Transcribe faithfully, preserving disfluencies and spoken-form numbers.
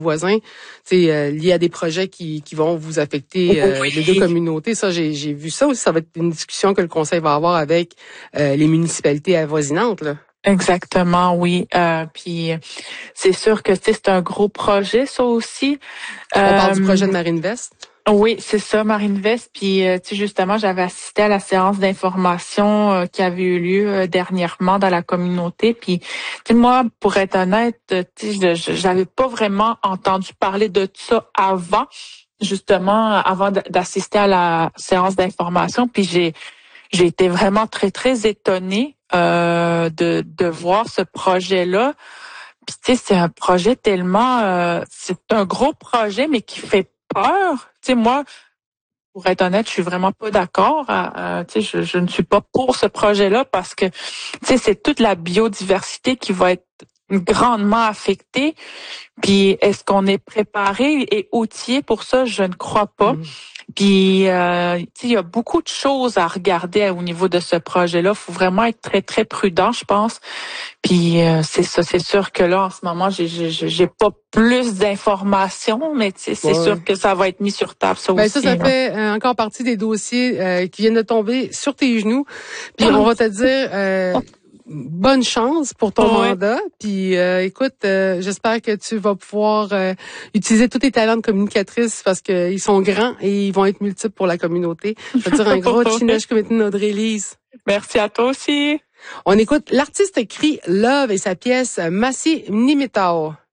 voisins, c'est euh, lié à des projets qui, qui vont vous affecter euh, Oui. les deux communautés. Ça, j'ai, j'ai vu ça aussi. Ça va être une discussion que le conseil va avoir avec euh, les municipalités avoisinantes, là. Exactement, oui. Euh, puis c'est sûr que tu sais, c'est un gros projet, ça aussi. On parle du Euh, projet de Marinvest. Oui, c'est ça, Marine Vest. Puis, euh, tu sais, justement, j'avais assisté à la séance d'information euh, qui avait eu lieu euh, dernièrement dans la communauté. Puis, tu sais, moi, pour être honnête, euh, tu sais, je- je- j'avais pas vraiment entendu parler de ça avant, justement, avant d- d'assister à la séance d'information. Puis, j'ai j'ai été vraiment très, très étonnée euh, de de voir ce projet-là. Puis, tu sais, c'est un projet tellement, euh, c'est un gros projet, mais qui fait peur. Tu sais, moi, pour être honnête, je suis vraiment pas d'accord. Euh, tu sais, je, je ne suis pas pour ce projet-là parce que, tu sais, c'est toute la biodiversité qui va être grandement affectée. Puis, est-ce qu'on est préparé et outillé pour ça? Je ne crois pas. Mm. Puis, euh, tu sais, il y a beaucoup de choses à regarder au niveau de ce projet-là. Il faut vraiment être très, très prudent, je pense. Puis, euh, c'est ça. C'est sûr que là, en ce moment, j'ai, j'ai, j'ai pas plus d'informations, mais tu sais, c'est Ouais. sûr que ça va être mis sur table, ça Ben aussi. ça, ça Là. fait euh, encore partie des dossiers euh, qui viennent de tomber sur tes genoux. Puis on va te dire euh, bonne chance pour ton Ouais. mandat. Puis euh, écoute, euh, j'espère que tu vas pouvoir euh, utiliser tous tes talents de communicatrice parce qu'ils sont grands et ils vont être multiples pour la communauté. Je veux dire un gros chinoche comme était Audrey-Lise. Merci à toi aussi. On écoute l'artiste crie Love et sa pièce Massi Nimitao.